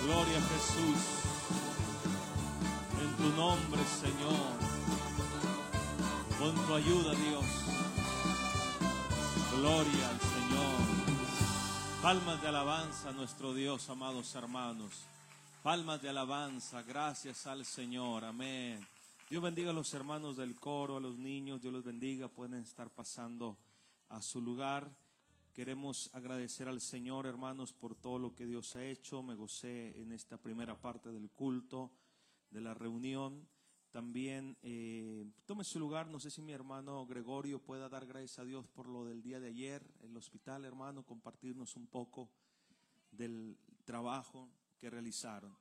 Gloria a Jesús. En tu nombre, Señor. Con tu ayuda, Dios. Gloria al Señor. Palmas de alabanza a nuestro Dios, amados hermanos. Palmas de alabanza. Gracias al Señor. Amén. Dios bendiga a los hermanos del coro, a los niños. Dios los bendiga. Pueden estar pasando a su lugar. Queremos agradecer al Señor, hermanos, por todo lo que Dios ha hecho. Me gocé en esta primera parte del culto, de la reunión. También tome su lugar. No sé si mi hermano Gregorio pueda dar gracias a Dios por lo del día de ayer, el hospital, hermano, compartirnos un poco del trabajo que realizaron.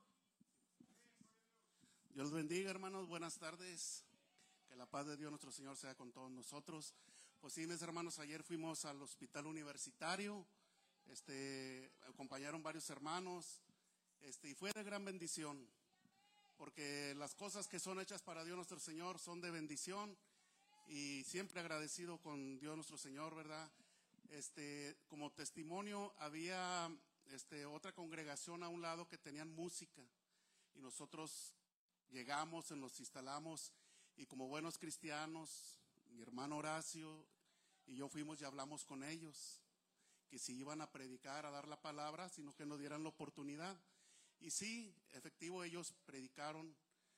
Dios los bendiga, hermanos. Buenas tardes. Que la paz de Dios nuestro Señor sea con todos nosotros. Pues sí, mis hermanos, ayer fuimos al hospital universitario, acompañaron varios hermanos, y fue de gran bendición, porque las cosas que son hechas para Dios nuestro Señor son de bendición, y siempre agradecido con Dios nuestro Señor, ¿verdad? Como testimonio, había otra congregación a un lado que tenían música, y nosotros llegamos, nos instalamos, y como buenos cristianos, mi hermano Horacio y yo fuimos y hablamos con ellos, que si iban a predicar, a dar la palabra, sino que nos dieran la oportunidad. Y sí, efectivo, ellos predicaron,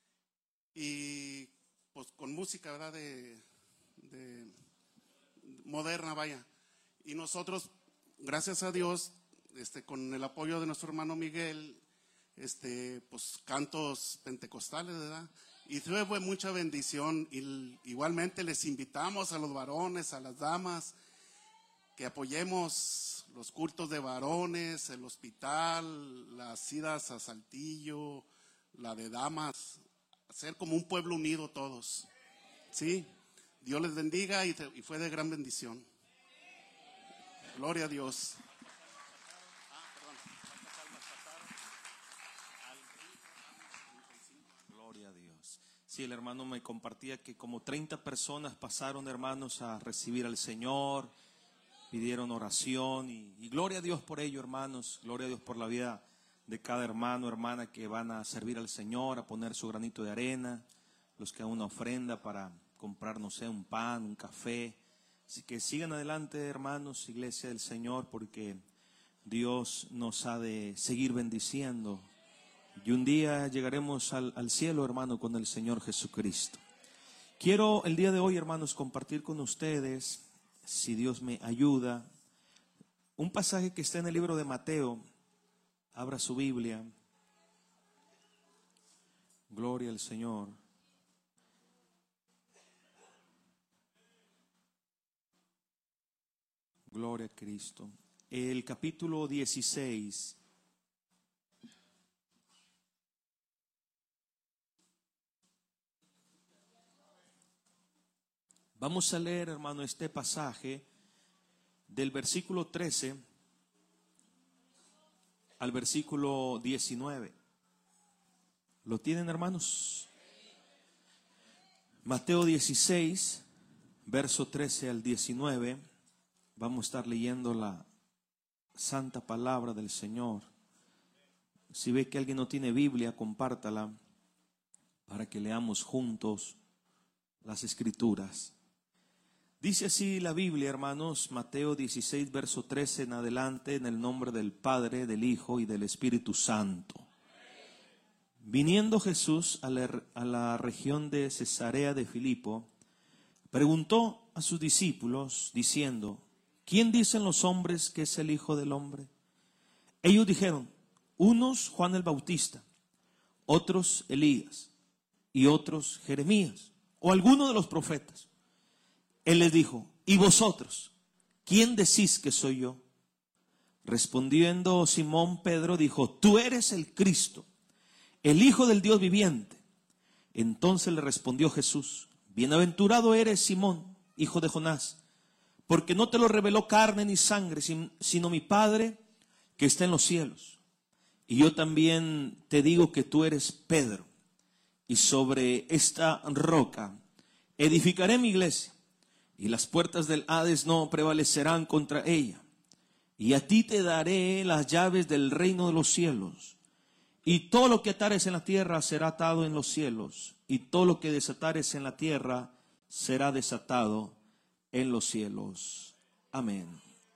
y pues con música, ¿verdad? De moderna, vaya. Y nosotros, gracias a Dios, con el apoyo de nuestro hermano Miguel, pues cantos pentecostales, ¿verdad? Y fue mucha bendición. Y igualmente les invitamos a los varones, a las damas, que apoyemos los cultos de varones, el hospital, las idas a Saltillo, la de damas, ser como un pueblo unido todos. ¿Sí? Dios les bendiga, y fue de gran bendición. Gloria a Dios. Gloria a Dios. Sí, el hermano me compartía que como 30 personas pasaron, hermanos, a recibir al Señor, pidieron oración y gloria a Dios por ello, hermanos. Gloria a Dios por la vida de cada hermano, hermana que van a servir al Señor, a poner su granito de arena, los que dan una ofrenda para comprar, no sé, un pan, un café. Así que sigan adelante, hermanos, iglesia del Señor, porque Dios nos ha de seguir bendiciendo. Y un día llegaremos al cielo, hermano, con el Señor Jesucristo. Quiero el día de hoy, hermanos, compartir con ustedes, si Dios me ayuda, un pasaje que está en el libro de Mateo. Abra su Biblia. Gloria al Señor. Gloria a Cristo. El capítulo 16. Vamos a leer, hermano, este pasaje del versículo 13 al versículo 19. ¿Lo tienen, hermanos? Mateo 16, verso 13 al 19. Vamos a estar leyendo la santa palabra del Señor. Si ve que alguien no tiene Biblia, compártala para que leamos juntos las Escrituras. Dice así la Biblia, hermanos, Mateo 16, verso 13 en adelante, en el nombre del Padre, del Hijo y del Espíritu Santo. Viniendo Jesús a la región de Cesarea de Filipo, preguntó a sus discípulos, diciendo: ¿quién dicen los hombres que es el Hijo del Hombre? Ellos dijeron: unos Juan el Bautista, otros Elías, y otros Jeremías, o alguno de los profetas. Él les dijo: ¿y vosotros? ¿Quién decís que soy yo? Respondiendo Simón Pedro dijo: tú eres el Cristo, el Hijo del Dios viviente. Entonces le respondió Jesús: bienaventurado eres, Simón, hijo de Jonás, porque no te lo reveló carne ni sangre, sino mi Padre que está en los cielos. Y yo también te digo que tú eres Pedro, y sobre esta roca edificaré mi iglesia, y las puertas del Hades no prevalecerán contra ella. Y a ti te daré las llaves del reino de los cielos. Y todo lo que atares en la tierra será atado en los cielos, y todo lo que desatares en la tierra será desatado en los cielos. Amén.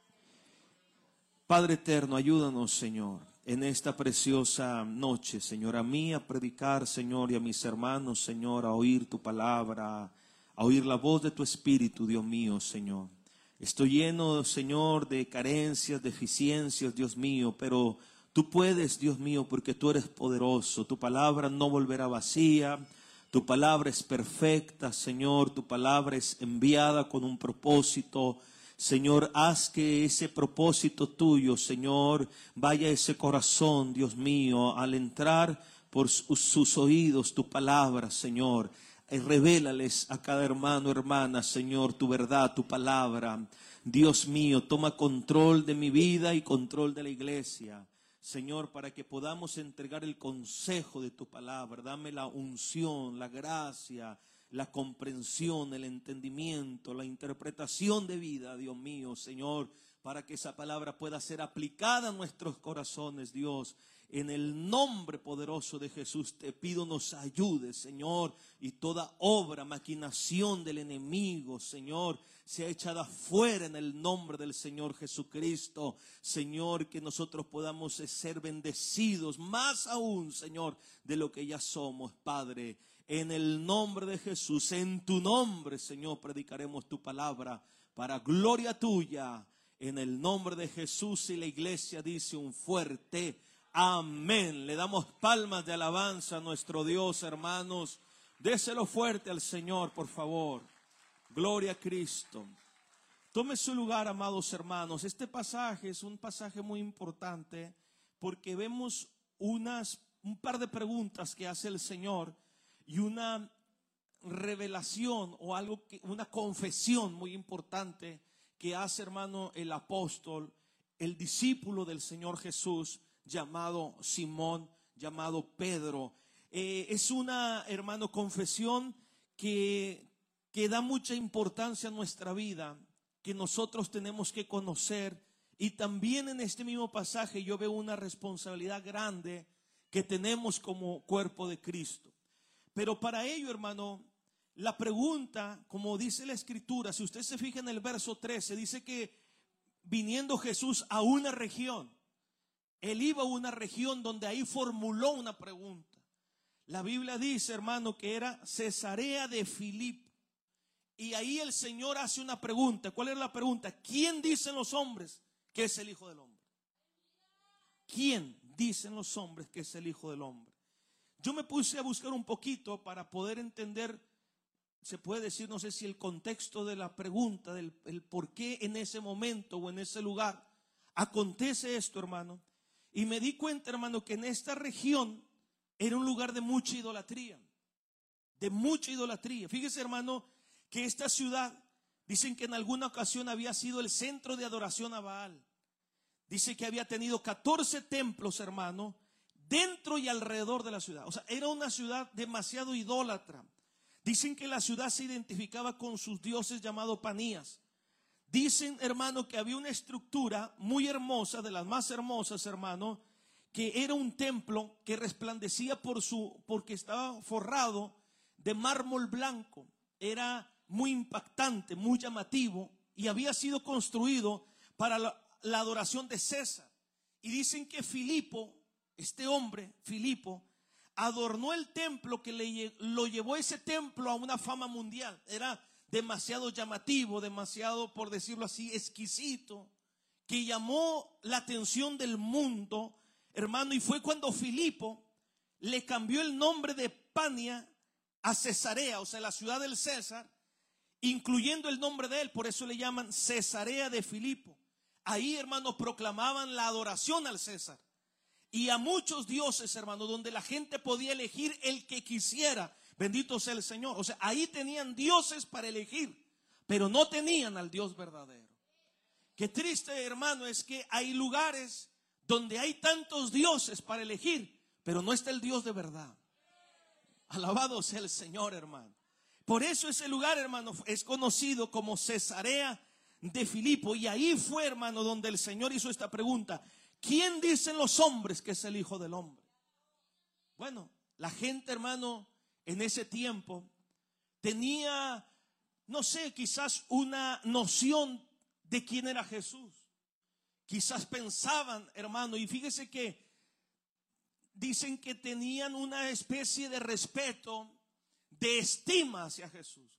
Padre eterno, ayúdanos, Señor, en esta preciosa noche, Señor, a mí a predicar, Señor, y a mis hermanos, Señor, a oír tu palabra, a oír la voz de tu Espíritu, Dios mío, Señor. Estoy lleno, Señor, de carencias, deficiencias, Dios mío, pero tú puedes, Dios mío, porque tú eres poderoso. Tu palabra no volverá vacía. Tu palabra es perfecta, Señor. Tu palabra es enviada con un propósito. Señor, haz que ese propósito tuyo, Señor, vaya a ese corazón, Dios mío, al entrar por sus oídos tu palabra, Señor. Revélales a cada hermano, hermana, Señor, tu verdad, tu palabra. Dios mío, toma control de mi vida y control de la iglesia. Señor, para que podamos entregar el consejo de tu palabra. Dame la unción, la gracia, la comprensión, el entendimiento, la interpretación de vida, Dios mío, Señor, para que esa palabra pueda ser aplicada a nuestros corazones, Dios. En el nombre poderoso de Jesús te pido nos ayudes, Señor, y toda obra, maquinación del enemigo, Señor, sea echada fuera en el nombre del Señor Jesucristo. Señor, que nosotros podamos ser bendecidos más aún, Señor, de lo que ya somos, Padre. En el nombre de Jesús, en tu nombre, Señor, predicaremos tu palabra para gloria tuya. En el nombre de Jesús, y la iglesia dice un fuerte amén. Le damos palmas de alabanza a nuestro Dios, hermanos. Déselo fuerte al Señor, por favor. Gloria a Cristo. Tome su lugar, amados hermanos. Este pasaje es un pasaje muy importante porque vemos un par de preguntas que hace el Señor y una revelación o algo una confesión muy importante que hace, hermano, el apóstol, el discípulo del Señor Jesús, llamado Simón, llamado Pedro. Es una, hermano, confesión que da mucha importancia a nuestra vida, que nosotros tenemos que conocer. Y también en este mismo pasaje yo veo una responsabilidad grande que tenemos como cuerpo de Cristo. Pero para ello, hermano, la pregunta, como dice la Escritura, si usted se fija en el verso 13, dice que viniendo Jesús a una región, él iba a una región donde ahí formuló una pregunta. La Biblia dice, hermano, que era Cesarea de Filipo. Y ahí el Señor hace una pregunta. ¿Cuál era la pregunta? ¿Quién dicen los hombres que es el Hijo del Hombre? ¿Quién dicen los hombres que es el Hijo del Hombre? Yo me puse a buscar un poquito para poder entender, se puede decir, no sé si el contexto de la pregunta, el por qué en ese momento o en ese lugar acontece esto, hermano. Y me di cuenta, hermano, que en esta región era un lugar de mucha idolatría. De mucha idolatría. Fíjese, hermano, que esta ciudad, dicen que en alguna ocasión había sido el centro de adoración a Baal. Dice que había tenido 14 templos, hermano, dentro y alrededor de la ciudad. O sea, era una ciudad demasiado idólatra. Dicen que la ciudad se identificaba con sus dioses llamados Panías. Dicen, hermano, que había una estructura muy hermosa, de las más hermosas, hermano, que era un templo que resplandecía porque estaba forrado de mármol blanco. Era muy impactante, muy llamativo, y había sido construido para la adoración de César. Y dicen que Filipo, este hombre, Filipo, adornó el templo que lo llevó ese templo a una fama mundial. Era demasiado llamativo, demasiado, por decirlo así, exquisito, que llamó la atención del mundo, hermano. Y fue cuando Filipo le cambió el nombre de Pania a Cesarea, o sea, la ciudad del César, incluyendo el nombre de él. Por eso le llaman Cesarea de Filipo. Ahí, hermano, proclamaban la adoración al César y a muchos dioses, hermano, donde la gente podía elegir el que quisiera. Bendito sea el Señor. O sea, ahí tenían dioses para elegir, pero no tenían al Dios verdadero. Qué triste, hermano, es que hay lugares donde hay tantos dioses para elegir, pero no está el Dios de verdad. Alabado sea el Señor, hermano. Por eso ese lugar, hermano, es conocido como Cesarea de Filipo. Y ahí fue, hermano, donde el Señor hizo esta pregunta: ¿quién dicen los hombres que es el Hijo del Hombre? Bueno, la gente, hermano, en ese tiempo tenía, no sé, quizás una noción de quién era Jesús. Quizás pensaban, hermano, y fíjese que dicen que tenían una especie de respeto, de estima hacia Jesús.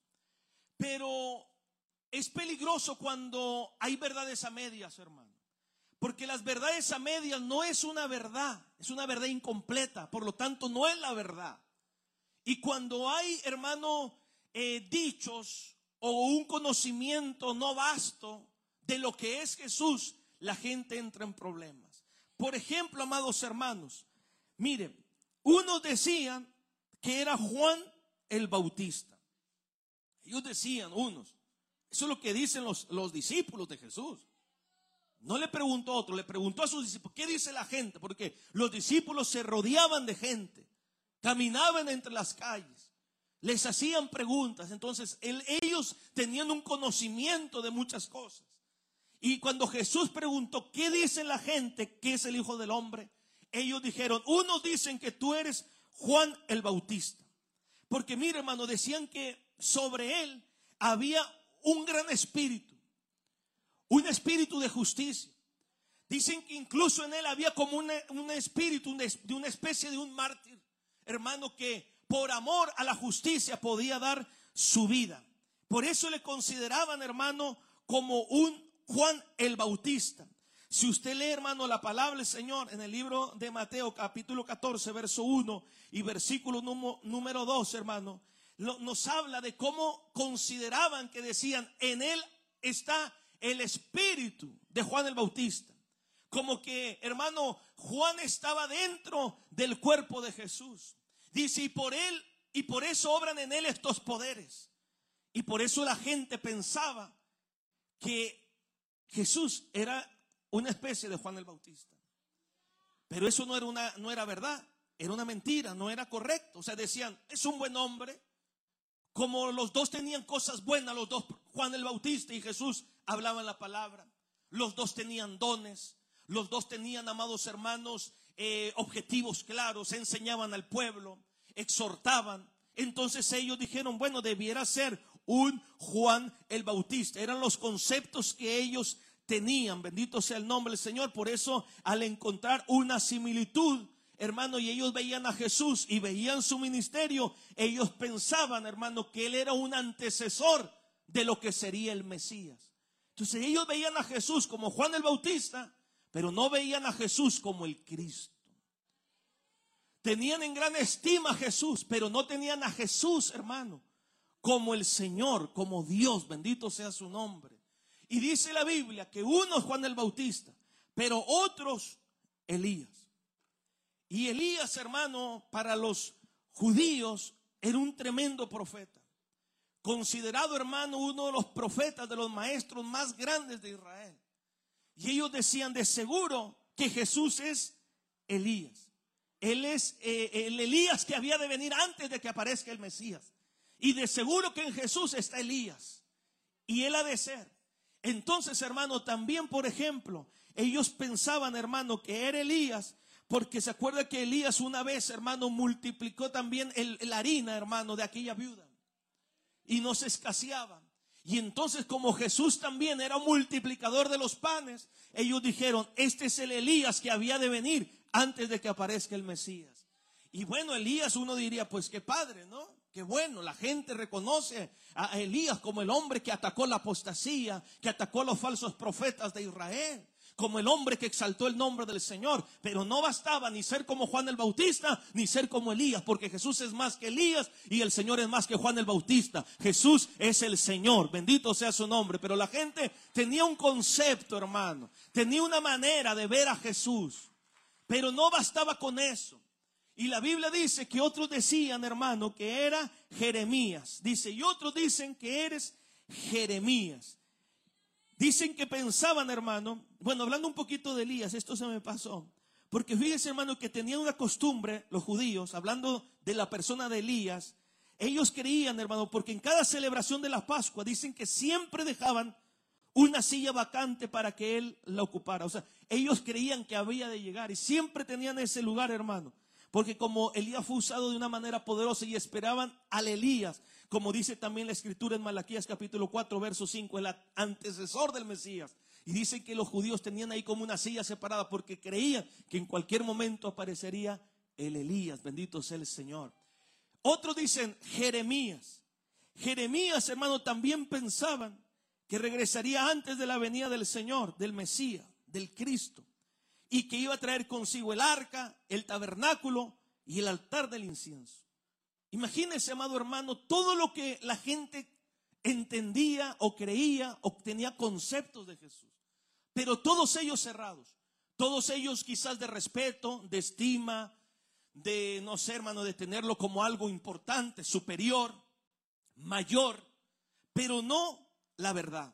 Pero es peligroso cuando hay verdades a medias, hermano. Porque las verdades a medias no es una verdad, es una verdad incompleta, por lo tanto no es la verdad. Y cuando hay, hermano, dichos o un conocimiento no vasto de lo que es Jesús, la gente entra en problemas. Por ejemplo, amados hermanos, miren, unos decían que era Juan el Bautista. Ellos decían, unos, eso es lo que dicen los discípulos de Jesús. No le preguntó a otro, le preguntó a sus discípulos, ¿qué dice la gente? Porque los discípulos se rodeaban de gente, caminaban entre las calles, les hacían preguntas. Entonces ellos tenían un conocimiento de muchas cosas. Y cuando Jesús preguntó, ¿qué dice la gente que es el Hijo del Hombre? Ellos dijeron, unos dicen que tú eres Juan el Bautista. Porque mire, hermano, decían que sobre él había un gran espíritu, un espíritu de justicia. Dicen que incluso en él había como un espíritu de una especie de un mártir, hermano, que por amor a la justicia podía dar su vida. Por eso le consideraban, hermano, como un Juan el Bautista. Si usted lee, hermano, la palabra del Señor en el libro de Mateo, capítulo 14, verso 1 y versículo número 2, hermano, nos habla de cómo consideraban, que decían, en él está el espíritu de Juan el Bautista. Como que, hermano, Juan estaba dentro del cuerpo de Jesús. Dice, y por él, y por eso obran en él estos poderes. Y por eso la gente pensaba que Jesús era una especie de Juan el Bautista. Pero eso no era verdad, era una mentira, no era correcto. O sea, decían, es un buen hombre. Como los dos tenían cosas buenas, los dos, Juan el Bautista y Jesús, hablaban la palabra. Los dos tenían dones, los dos tenían, amados hermanos, objetivos claros, enseñaban al pueblo, exhortaban. Entonces ellos dijeron, bueno, debiera ser un Juan el Bautista. Eran los conceptos que ellos tenían, bendito sea el nombre del Señor. Por eso, al encontrar una similitud, hermano, y ellos veían a Jesús y veían su ministerio, ellos pensaban, hermano, que él era un antecesor de lo que sería el Mesías. Entonces ellos veían a Jesús como Juan el Bautista, pero no veían a Jesús como el Cristo. Tenían en gran estima a Jesús, pero no tenían a Jesús, hermano, como el Señor, como Dios, bendito sea su nombre. Y dice la Biblia que uno es Juan el Bautista, pero otros Elías. Y Elías, hermano, para los judíos era un tremendo profeta. Considerado, hermano, uno de los profetas, de los maestros más grandes de Israel. Y ellos decían, de seguro que Jesús es Elías. Él es el Elías que había de venir antes de que aparezca el Mesías. Y de seguro que en Jesús está Elías. Y él ha de ser. Entonces, hermano, también, por ejemplo, ellos pensaban, hermano, que era Elías. Porque se acuerda que Elías una vez, hermano, multiplicó también la harina, hermano, de aquella viuda. Y no se escaseaba. Y entonces, como Jesús también era un multiplicador de los panes, ellos dijeron, este es el Elías que había de venir antes de que aparezca el Mesías. Y bueno, Elías, uno diría, pues qué padre, ¿no? Qué bueno, la gente reconoce a Elías como el hombre que atacó la apostasía, que atacó a los falsos profetas de Israel, como el hombre que exaltó el nombre del Señor. Pero no bastaba ni ser como Juan el Bautista, ni ser como Elías, porque Jesús es más que Elías y el Señor es más que Juan el Bautista. Jesús es el Señor, bendito sea su nombre. Pero la gente tenía un concepto, hermano, tenía una manera de ver a Jesús, pero no bastaba con eso. Y la Biblia dice que otros decían, hermano, que era Jeremías. Dice, y otros dicen que eres Jeremías. Dicen que pensaban, hermano, bueno, hablando un poquito de Elías, esto se me pasó. Porque fíjense, hermano, que tenían una costumbre, los judíos, hablando de la persona de Elías. Ellos creían, hermano, porque en cada celebración de la Pascua dicen que siempre dejaban una silla vacante para que él la ocupara. O sea, ellos creían que había de llegar y siempre tenían ese lugar, hermano. Porque como Elías fue usado de una manera poderosa y esperaban al Elías, como dice también la escritura en Malaquías capítulo 4 verso 5, el antecesor del Mesías. Y dicen que los judíos tenían ahí como una silla separada porque creían que en cualquier momento aparecería el Elías. Bendito sea el Señor. Otros dicen Jeremías. Jeremías, hermano, también pensaban que regresaría antes de la venida del Señor, del Mesías, del Cristo, y que iba a traer consigo el arca, el tabernáculo y el altar del incienso. Imagínese, amado hermano, todo lo que la gente entendía o creía o tenía conceptos de Jesús, pero todos ellos cerrados, todos ellos quizás de respeto, de estima, de no sé, hermano, de tenerlo como algo importante, superior, mayor, pero no la verdad.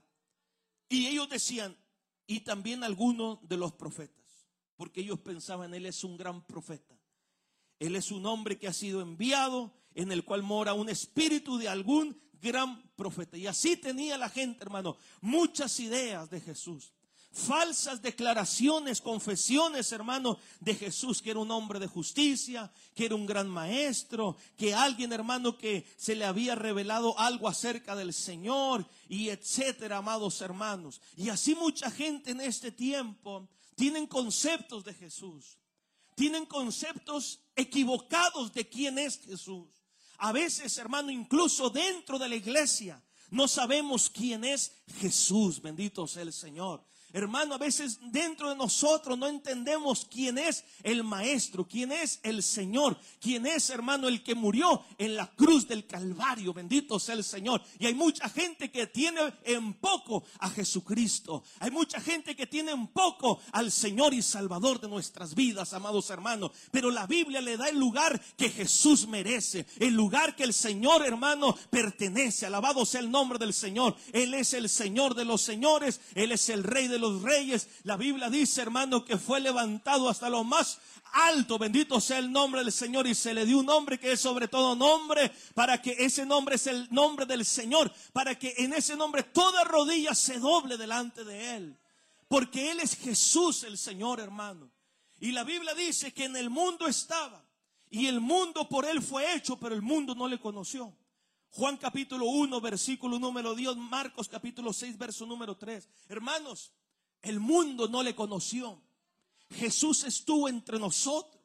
Y ellos decían, y también algunos de los profetas, porque ellos pensaban, él es un gran profeta, él es un hombre que ha sido enviado, en el cual mora un espíritu de algún gran profeta. Y así tenía la gente, hermano, muchas ideas de Jesús, falsas declaraciones, confesiones, hermano, de Jesús, que era un hombre de justicia, que era un gran maestro, que alguien, hermano, que se le había revelado algo acerca del Señor, y etcétera, amados hermanos. Y así mucha gente en este tiempo tienen conceptos de Jesús, tienen conceptos equivocados de quién es Jesús. A veces, hermano, incluso dentro de la iglesia no sabemos quién es Jesús. Bendito sea el Señor. Hermano, a veces dentro de nosotros no entendemos quién es el Maestro, quién es el Señor, quién es, hermano, el que murió en la cruz del Calvario. Bendito sea el Señor. Y hay mucha gente que tiene en poco a Jesucristo. Hay mucha gente que tiene en poco al Señor y Salvador de nuestras vidas, amados hermanos. Pero la Biblia le da el lugar que Jesús merece, el lugar que el Señor, hermano, pertenece. Alabado sea el nombre del Señor. Él es el Señor de los señores, Él es el Rey de los reyes. La Biblia dice, hermano, que fue levantado hasta lo más alto. Bendito sea el nombre del Señor. Y se le dio un nombre que es sobre todo nombre, para que ese nombre es el nombre del Señor, para que en ese nombre toda rodilla se doble delante de Él, porque Él es Jesús el Señor, hermano. Y la Biblia dice que en el mundo estaba, y el mundo por Él fue hecho, pero el mundo no le conoció. Juan capítulo 1 versículo número 10, Marcos capítulo 6 verso número 3. Hermanos, el mundo no le conoció. Jesús estuvo entre nosotros.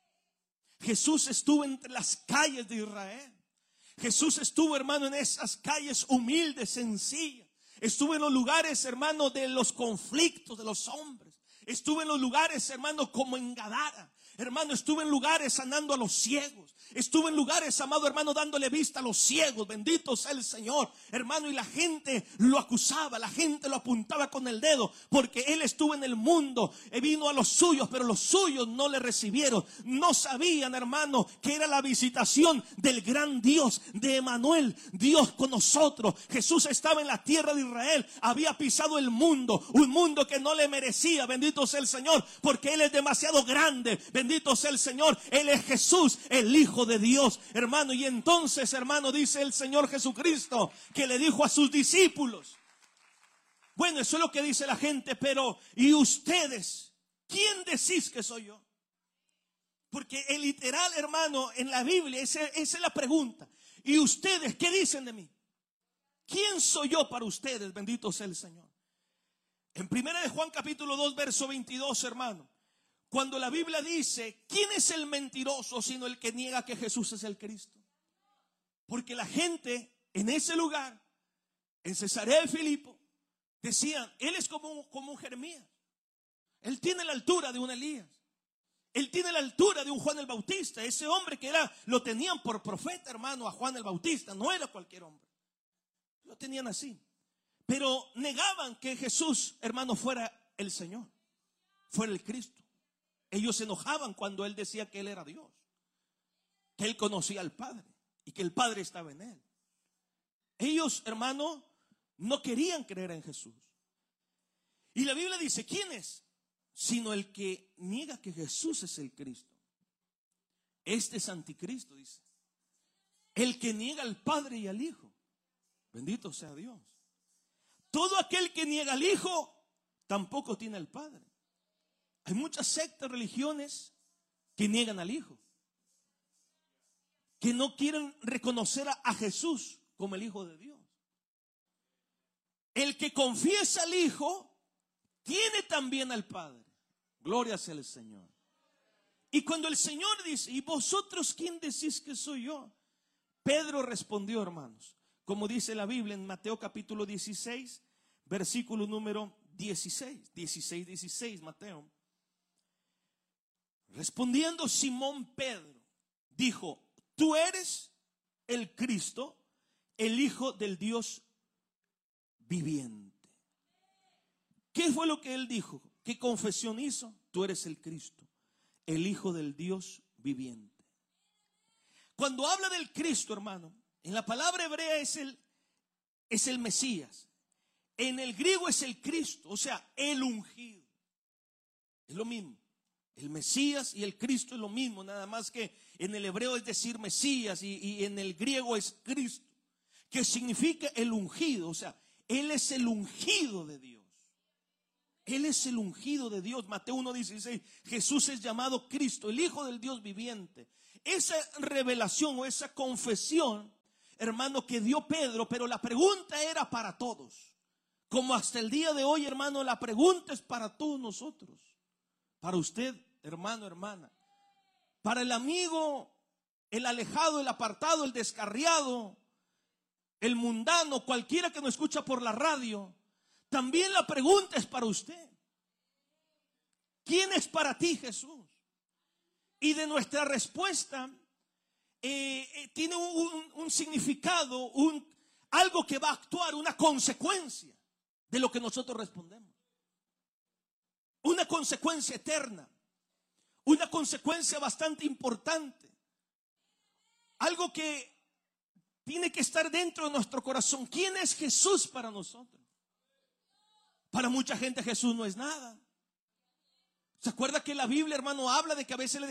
Jesús estuvo entre las calles de Israel. Jesús estuvo, hermano, en esas calles humildes, sencillas. Estuvo en los lugares, hermano, de los conflictos de los hombres. Estuvo en los lugares, hermano, como en Gadara. Hermano, estuvo en lugares sanando a los ciegos. Estuvo en lugares, amado hermano, dándole vista a los ciegos. Bendito sea el Señor, hermano. Y la gente lo acusaba, la gente lo apuntaba con el dedo, porque Él estuvo en el mundo. Vino a los suyos, pero los suyos no le recibieron. No sabían, hermano, que era la visitación del gran Dios, de Emanuel, Dios con nosotros. Jesús estaba en la tierra de Israel, había pisado el mundo, un mundo que no le merecía. Bendito sea el Señor, porque Él es demasiado grande. Bendito sea el Señor. Él es Jesús, el Hijo de Dios, hermano. Y entonces, hermano, dice el Señor Jesucristo que le dijo a sus discípulos, bueno, eso es lo que dice la gente, pero ¿y ustedes? ¿Quién decís que soy yo? Porque el literal, hermano, en la Biblia, esa es la pregunta. ¿Y ustedes qué dicen de mí? ¿Quién soy yo para ustedes? Bendito sea el Señor. En 1 de Juan capítulo 2 verso 22, hermano, cuando la Biblia dice, ¿quién es el mentiroso sino el que niega que Jesús es el Cristo? Porque la gente en ese lugar, en Cesarea de Filipo, decían, Él es como un Jeremías. Él tiene la altura de un Elías. Él tiene la altura de un Juan el Bautista. Ese hombre que lo tenían por profeta, hermano, a Juan el Bautista. No era cualquier hombre. Lo tenían así. Pero negaban que Jesús, hermano, fuera el Señor, fuera el Cristo. Ellos se enojaban cuando Él decía que Él era Dios, que Él conocía al Padre y que el Padre estaba en Él. Ellos, hermano, no querían creer en Jesús. Y la Biblia dice, ¿quién es? Sino el que niega que Jesús es el Cristo. Este es anticristo, dice. El que niega al Padre y al Hijo. Bendito sea Dios. Todo aquel que niega al Hijo tampoco tiene al Padre. Hay muchas sectas, religiones que niegan al Hijo. que no quieren reconocer a Jesús como el Hijo de Dios. El que confiesa al Hijo tiene también al Padre. Gloria sea el Señor. Y cuando el Señor dice, ¿y vosotros quién decís que soy yo? Pedro respondió, hermanos, como dice la Biblia en Mateo capítulo 16, versículo número 16, Mateo. Respondiendo Simón Pedro, dijo, tú eres el Cristo, el Hijo del Dios viviente. ¿Qué fue lo que él dijo? ¿Qué confesión hizo? Tú eres el Cristo, el Hijo del Dios viviente. Cuando habla del Cristo, hermano, en la palabra hebrea es el Mesías. En el griego es el Cristo, o sea, el ungido. Es lo mismo. El Mesías y el Cristo es lo mismo, nada más que en el hebreo es decir Mesías y en el griego es Cristo, que significa el ungido, o sea, Él es el ungido de Dios. Él es el ungido de Dios. Mateo 1:16, Jesús es llamado Cristo, el Hijo del Dios viviente. Esa revelación o esa confesión, hermano, que dio Pedro, pero la pregunta era para todos. Como hasta el día de hoy, hermano, la pregunta es para todos nosotros. Para usted, hermano, hermana. Para el amigo, el alejado, el apartado, el descarriado, el mundano, cualquiera que nos escucha por la radio. También la pregunta es para usted. ¿Quién es para ti Jesús? Y de nuestra respuesta tiene un significado, algo que va a actuar, una consecuencia de lo que nosotros respondemos. Una consecuencia eterna, una consecuencia bastante importante. Algo que tiene que estar dentro de nuestro corazón. ¿Quién es Jesús para nosotros? Para mucha gente Jesús no es nada. ¿Se acuerda que la Biblia, hermano, habla de que a veces le